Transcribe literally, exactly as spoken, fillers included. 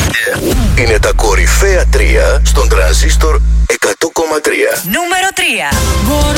Είναι τα κορυφαία τρία στον Τρανζίστορ εκατό κόμμα τρία. Νούμερο τρία.